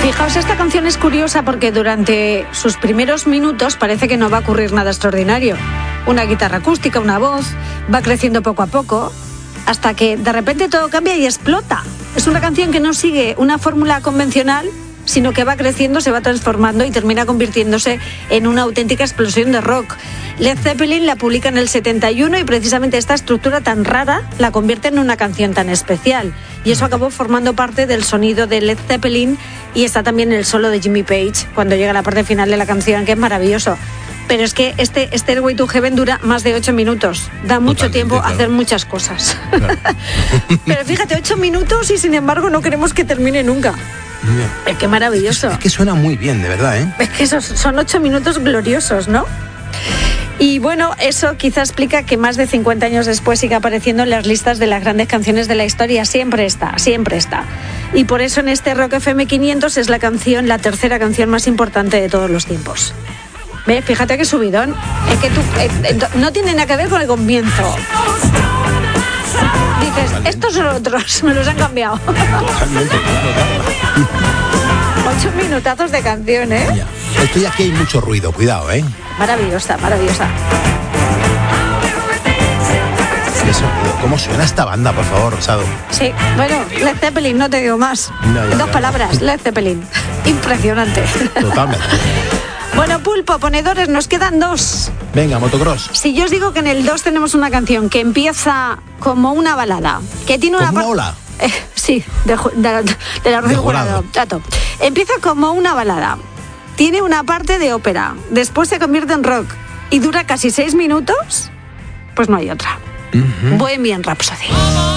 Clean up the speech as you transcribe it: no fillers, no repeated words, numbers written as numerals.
Fijaos, esta canción es curiosa porque durante sus primeros minutos parece que no va a ocurrir nada extraordinario. Una guitarra acústica, una voz, va creciendo poco a poco, hasta que de repente todo cambia y explota. Es una canción que no sigue una fórmula convencional, sino que va creciendo, se va transformando y termina convirtiéndose en una auténtica explosión de rock. Led Zeppelin la publica en el 71 y precisamente esta estructura tan rara la convierte en una canción tan especial. Y eso acabó formando parte del sonido de Led Zeppelin, y está también el solo de Jimmy Page cuando llega la parte final de la canción, que es maravilloso. Pero es que este Stairway to Heaven dura más de 8 minutos. Da mucho tiempo a hacer muchas cosas. Claro. Pero fíjate, 8 minutos y sin embargo no queremos que termine nunca. Es que maravilloso. Es que suena muy bien, de verdad, ¿eh? Es que son 8 minutos gloriosos, ¿no? Y bueno, eso quizá explica que más de 50 años después siga apareciendo en las listas de las grandes canciones de la historia. Siempre está, siempre está. Y por eso en este Rock FM 500 es la tercera canción más importante de todos los tiempos. ¿Ves? Fíjate qué subidón. Es que no tiene nada que ver con el comienzo. Dices, estos son otros, me los han cambiado. Totalmente, claro. 8 minutazos de canción, ¿eh? Ya. Esto ya aquí hay mucho ruido, cuidado, ¿eh? Maravillosa, maravillosa. ¿Cómo suena esta banda, por favor, Rosado? Sí, bueno, Led Zeppelin, no te digo más. No, Dos palabras, Led Zeppelin. Impresionante. Totalmente. Bueno, Pulpo, ponedores, nos quedan 2. Venga, motocross. Si yo os digo que en el 2 tenemos una canción que empieza como una balada, que tiene una ¿Como una ola? Sí, de la Rocío Jurado. Empieza como una balada, tiene una parte de ópera, después se convierte en rock y dura casi 6 minutos, pues no hay otra. Bohemian Rhapsody.